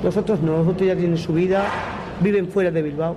Los otros no, los otros ya tienen su vida, viven fuera de Bilbao.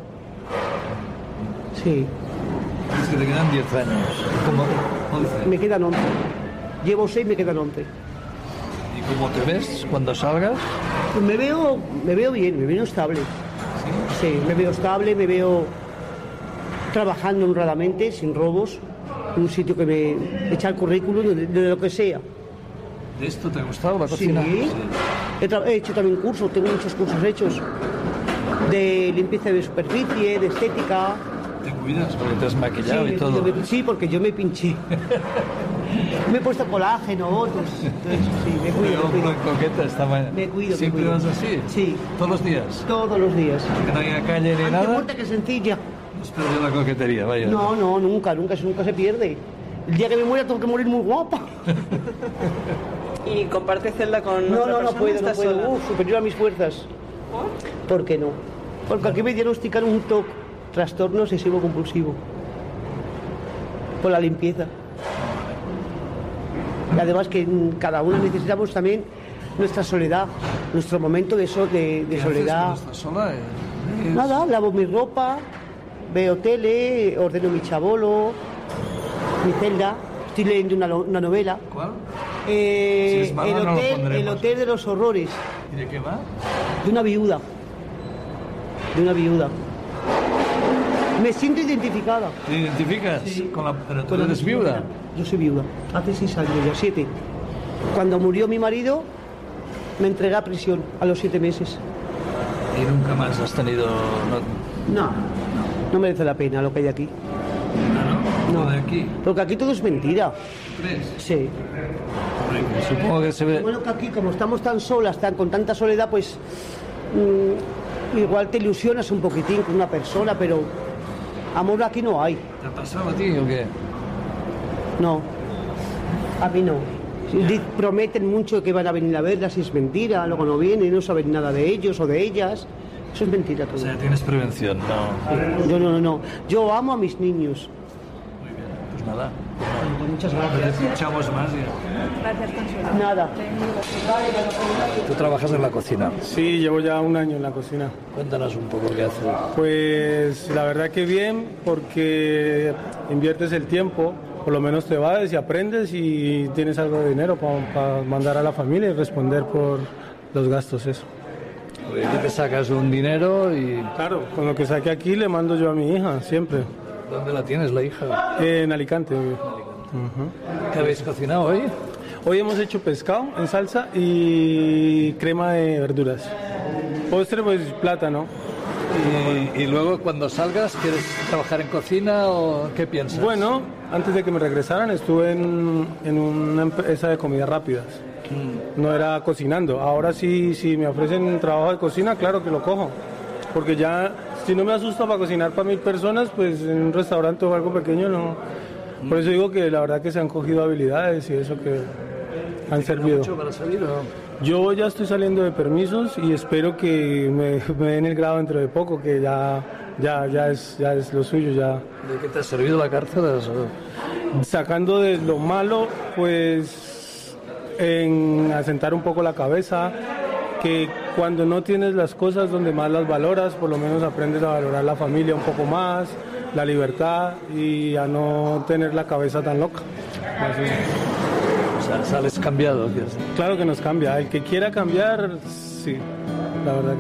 Sí. Es que te quedan 10 años. ¿Cómo? 11. Me quedan 11. Llevo 6, me quedan 11. ¿Y cómo te ves cuando salgas? Pues me veo bien, me veo estable. Sí, me veo estable, me veo trabajando honradamente, sin robos, en un sitio que me echa el currículum de lo que sea. ¿De esto te ha gustado la cocina? Sí. He hecho también cursos, tengo muchos cursos hechos de limpieza de superficie, de estética. ¿Te cuidas? Porque te has maquillado Sí, y todo. Sí, porque yo me pinché. Me he puesto colágeno, otros. Entonces, sí, me cuido. Pero una coqueta esta mañana. Me cuido. ¿Siempre vas así? Sí. ¿Todos los días? Todos los días. Que no haya calle ni Antes nada. muerta que sencilla. No has perdido la coquetería, vaya. No, nunca se pierde. El día que me muera tengo que morir muy guapa. ¿Y comparte celda con otra persona? No puedo. ¿Estás sola? Superior a mis fuerzas. ¿Por qué no? Porque aquí me diagnosticaron un TOC, trastorno obsesivo compulsivo. Por la limpieza. Y además que cada uno necesitamos también nuestra soledad, nuestro momento de soledad. ¿Estás sola? Nada, lavo mi ropa, veo tele, ordeno mi chabolo, mi celda, estoy leyendo una novela. ¿Cuál? Si es mala, no lo pondremos. El hotel de los horrores. ¿Y de qué va? De una viuda. Me siento identificada. ¿Te identificas? Sí. Pero tú eres viuda. Yo soy viuda. Hace 6 años, ya 7. Cuando murió mi marido, me entregué a prisión a los 7 meses. ¿Y nunca más has tenido...? No merece la pena lo que hay aquí. ¿No? ¿De aquí? Porque aquí todo es mentira. ¿Crees? Sí. Supongo que se ve... Bueno, que aquí, como estamos tan solas, con tanta soledad, pues igual te ilusionas un poquitín con una persona, pero amor aquí no hay. ¿Te ha pasado a ti o qué? No, a mí no. Prometen mucho que van a venir a verlas y es mentira, luego no vienen, no saben nada de ellos o de ellas. Eso es mentira todo. O sea, tienes prevención, ¿no? Yo no. Yo amo a mis niños. Muy bien, pues nada. Muchas gracias. Echamos más ya. Gracias, Consuelo. Nada. ¿Tú trabajas en la cocina? Sí, llevo ya 1 año en la cocina. Cuéntanos un poco qué haces. Pues la verdad que bien, porque inviertes el tiempo, por lo menos te vas y aprendes y tienes algo de dinero para mandar a la familia y responder por los gastos, eso. Porque aquí te sacas un dinero y... Claro, con lo que saque aquí le mando yo a mi hija, siempre. ¿Dónde la tienes, la hija? En Alicante. ¿Qué habéis cocinado hoy? Hoy hemos hecho pescado en salsa y crema de verduras. Postre, pues plátano. Y luego cuando salgas, ¿quieres trabajar en cocina o qué piensas? Bueno, antes de que me regresaran estuve en una empresa de comidas rápidas. No era cocinando. Ahora sí, si me ofrecen trabajo de cocina, claro que lo cojo. Porque ya, si no me asusta para cocinar para 1000 personas, pues en un restaurante o algo pequeño no. Por eso digo que la verdad que se han cogido habilidades y eso que han servido. ¿Mucho para salir o no? Yo ya estoy saliendo de permisos y espero que me den el grado dentro de poco, que ya es lo suyo. Ya. ¿De qué te ha servido la cárcel? Sacando de lo malo, pues en asentar un poco la cabeza, que cuando no tienes las cosas donde más las valoras, por lo menos aprendes a valorar la familia un poco más, la libertad y a no tener la cabeza tan loca. Así. O sea, sales cambiado. Claro que nos cambia. El que quiera cambiar, sí, la verdad.